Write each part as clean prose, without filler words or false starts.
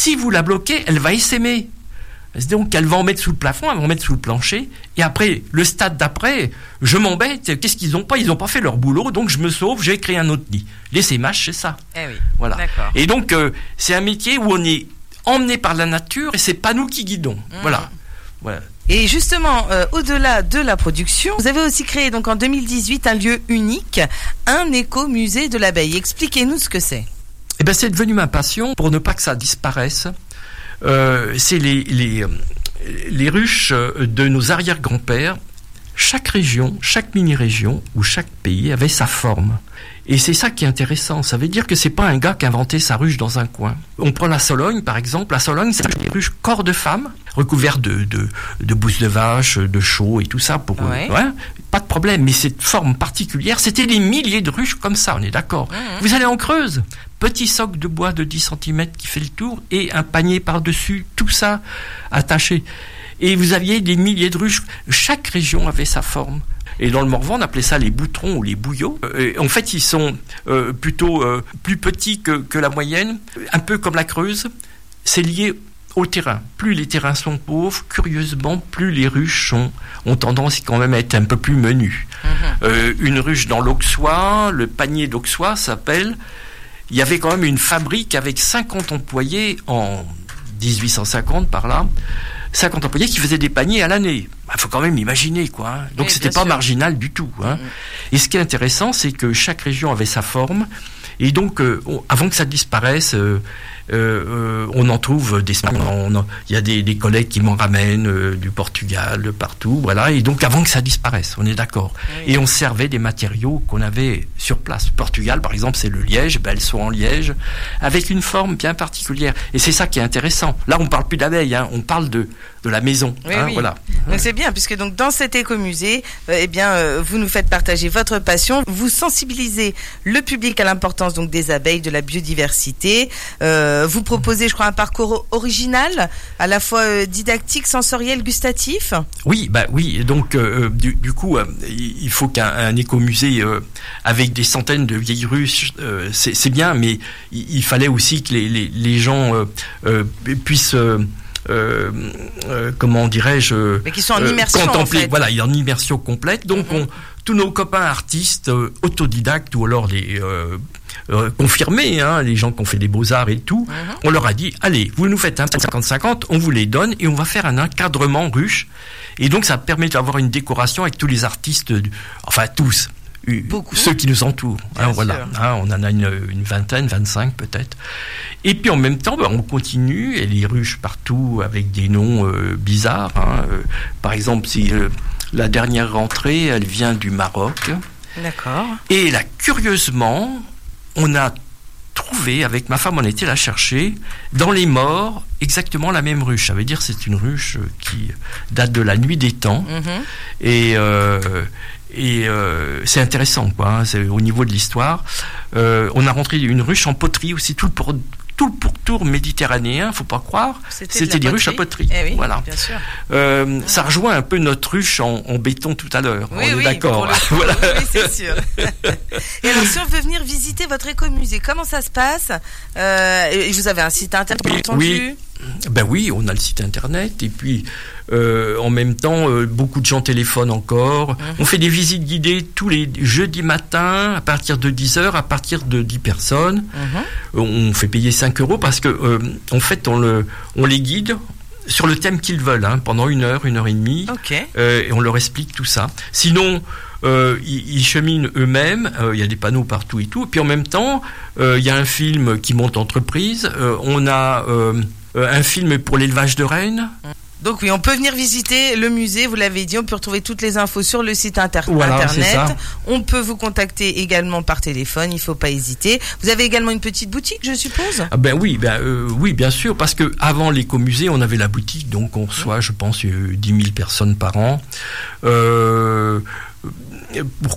Si vous la bloquez, elle va essaimer. Donc, elle va en mettre sous le plafond, elle va en mettre sous le plancher. Et après, le stade d'après, je m'embête. Qu'est-ce qu'ils n'ont pas ? Ils n'ont pas fait leur boulot. Donc, je me sauve, je vais créer un autre nid. L'essaimage, c'est ça. Eh oui. Voilà. D'accord. Et donc, c'est un métier où on est emmené par la nature et c'est pas nous qui guidons. Voilà. Et justement, au-delà de la production, vous avez aussi créé donc en 2018 un lieu unique, un écomusée de l'abeille. Expliquez-nous ce que c'est. Eh ben, c'est devenu ma passion pour ne pas que ça disparaisse. C'est les ruches de nos arrière-grands-pères. Chaque région, chaque mini-région ou chaque pays avait sa forme. Et c'est ça qui est intéressant. Ça veut dire que c'est pas un gars qui a inventé sa ruche dans un coin. On prend la Sologne, par exemple. La Sologne, c'est des ruches corps de femme, recouvertes de bousses de vache, de chaux et tout ça. Pas de problème. Mais cette forme particulière, c'était des milliers de ruches comme ça, on est d'accord. Vous allez en Creuse. Petit socle de bois de 10 cm qui fait le tour et un panier par-dessus, tout ça attaché. Et vous aviez des milliers de ruches. Chaque région avait sa forme. Et dans le Morvan, on appelait ça les boutrons ou les bouillots. En fait, ils sont plutôt plus petits que la moyenne, un peu comme la Creuse. C'est lié au terrain. Plus les terrains sont pauvres, curieusement, plus les ruches ont tendance quand même à être un peu plus menues. Une ruche dans l'Auxois, le panier d'Auxois s'appelle... Il y avait quand même une fabrique avec 50 employés en 1850 par là, 50 employés qui faisaient des paniers à l'année. Il faut quand même imaginer, quoi. Hein. Donc c'était pas marginal du tout. Hein. Et ce qui est intéressant, c'est que chaque région avait sa forme. Et donc, avant que ça disparaisse, on en trouve des... Il y a des collègues qui m'en ramènent du Portugal, de partout, voilà. Et donc, avant que ça disparaisse, on est d'accord. Oui. Et on servait des matériaux qu'on avait sur place. Portugal, par exemple, c'est le liège. Elles sont en liège, avec une forme bien particulière. Et c'est ça qui est intéressant. Là, on parle plus d'abeilles, hein, on parle de la maison. Oui, oui. Voilà. Donc c'est bien, puisque donc dans cet écomusée, vous nous faites partager votre passion, vous sensibilisez le public à l'importance donc des abeilles, de la biodiversité. Vous proposez, je crois, un parcours original, à la fois didactique, sensoriel, gustatif. Oui, oui. Donc du coup, il faut qu'un écomusée avec des centaines de vieilles ruches, c'est bien, mais il fallait aussi que les gens puissent comment dirais-je, mais qui sont en immersion, contempler, en fait. Voilà, il y a une immersion complète. Donc tous nos copains artistes autodidactes ou alors les confirmés, hein, les gens qui ont fait des beaux-arts et tout, on leur a dit, allez, vous nous faites un 50-50, on vous les donne et on va faire un encadrement ruche. Et donc ça permet d'avoir une décoration avec tous les artistes, enfin tous. Beaucoup. Ceux qui nous entourent. Hein, voilà. Hein, on en a une vingtaine, 25 peut-être. Et puis en même temps, on continue, et les ruches partout avec des noms bizarres. Hein. Par exemple, si la dernière rentrée, elle vient du Maroc. D'accord. Et là, curieusement, on a trouvé, avec ma femme, on a été la chercher, dans les morts, exactement la même ruche. Ça veut dire que c'est une ruche qui date de la nuit des temps. Et c'est intéressant, quoi. Hein, c'est au niveau de l'histoire. On a rentré une ruche en poterie aussi, tout le pourtour méditerranéen, faut pas croire. C'était des ruches à poterie. Eh oui, voilà. Bien sûr. Ça rejoint un peu notre ruche en béton tout à l'heure. Oui, on est d'accord. Voilà. Oui, c'est sûr. Et alors, si on veut venir visiter votre écomusée, comment ça se passe ? Vous avez un site internet, bien entendu. Oui, on a le site internet et puis en même temps beaucoup de gens téléphonent encore. On fait des visites guidées tous les jeudis matins à partir de 10h, à partir de 10 personnes. On fait payer 5 € parce que en fait on les guide sur le thème qu'ils veulent, hein, pendant 1 heure et demie. Et on leur explique tout ça. Sinon ils cheminent eux-mêmes, il y a des panneaux partout et tout. Et puis en même temps, il y a un film qui monte entreprise. On a un film pour l'élevage de rennes. Donc oui, on peut venir visiter le musée, vous l'avez dit, on peut retrouver toutes les infos sur le site internet. On peut vous contacter également par téléphone, il ne faut pas hésiter. Vous avez également une petite boutique, je suppose ? Oui, bien sûr, parce que avant l'écomusée, on avait la boutique, donc on reçoit, je pense, 10 000 personnes par an. Pourquoi ?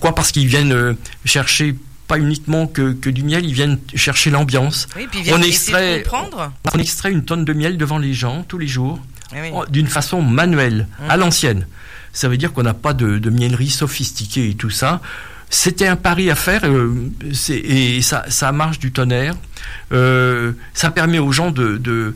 Parce qu'ils viennent chercher pas uniquement que du miel, ils viennent chercher l'ambiance. Oui, puis ils viennent essayer de comprendre. On extrait une tonne de miel devant les gens tous les jours, d'une façon manuelle, à l'ancienne. Ça veut dire qu'on n'a pas de mielerie sophistiquée et tout ça. C'était un pari à faire et ça marche du tonnerre. Ça permet aux gens de